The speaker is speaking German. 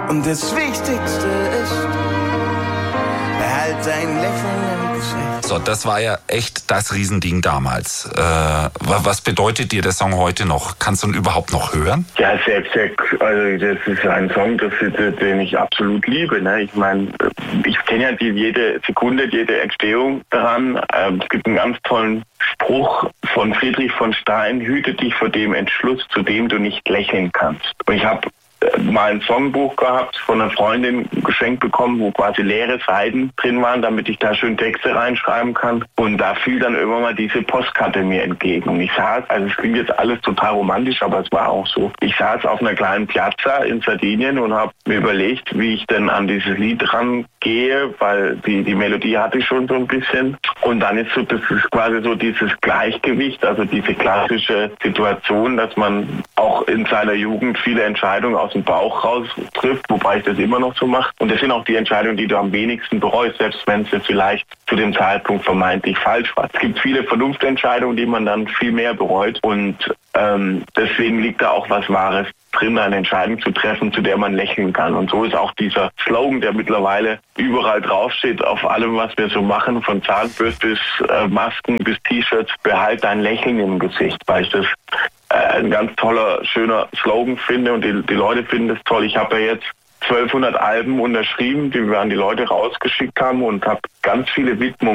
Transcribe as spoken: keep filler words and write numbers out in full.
Und das Wichtigste ist, behalt dein Lächeln im Gesicht. So, das war ja echt das Riesending damals. Äh, was bedeutet dir der Song heute noch? Kannst du ihn überhaupt noch hören? Ja, selbst, also das ist ein Song, das, den ich absolut liebe. Ne? Ich meine, ich kenne ja die, jede Sekunde, jede Entstehung daran. Ähm, es gibt einen ganz tollen Spruch von Friedrich von Stein: Hüte dich vor dem Entschluss, zu dem du nicht lächeln kannst. Und ich habe mal ein Songbuch gehabt, von einer Freundin geschenkt bekommen, wo quasi leere Seiten drin waren, damit ich da schön Texte reinschreiben kann. Und da fiel dann irgendwann mal diese Postkarte mir entgegen. Und ich saß, also es klingt jetzt alles total romantisch, aber es war auch so. Ich saß auf einer kleinen Piazza in Sardinien und habe mir überlegt, wie ich denn an dieses Lied rangehe, weil die, die Melodie hatte ich schon so ein bisschen. Und dann ist so, das ist quasi so dieses Gleichgewicht, also diese klassische Situation, dass man auch in seiner Jugend viele Entscheidungen aus dem Bauch raus trifft, wobei ich das immer noch so mache. Und das sind auch die Entscheidungen, die du am wenigsten bereust, selbst wenn es vielleicht zu dem Zeitpunkt vermeintlich falsch war. Es gibt viele Vernunftentscheidungen, die man dann viel mehr bereut. Und ähm, deswegen liegt da auch was Wahres drin, eine Entscheidung zu treffen, zu der man lächeln kann. Und so ist auch dieser Slogan, der mittlerweile überall draufsteht, auf allem, was wir so machen, von Zahnbürste bis äh, Masken bis T-Shirts: Behalt dein Lächeln im Gesicht, weil ich das ein ganz toller, schöner Slogan finde und die, die Leute finden das toll. Ich habe ja jetzt zwölfhundert Alben unterschrieben, die wir an die Leute rausgeschickt haben und habe ganz viele Widmungen